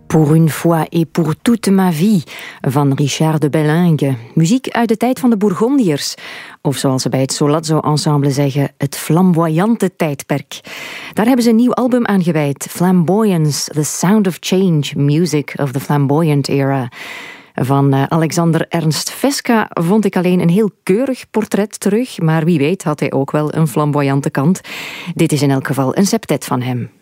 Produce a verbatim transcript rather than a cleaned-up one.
Pour une fois et pour toute ma vie van Richard de Bellingue. Muziek uit de tijd van de Bourgondiërs. Of zoals ze bij het Solazzo Ensemble zeggen, het flamboyante tijdperk. Daar hebben ze een nieuw album aan gewijd. Flamboyance, The Sound of Change, Music of the Flamboyant Era. Van Alexander Ernst Veska vond ik alleen een heel keurig portret terug, maar wie weet had hij ook wel een flamboyante kant. Dit is in elk geval een septet van hem.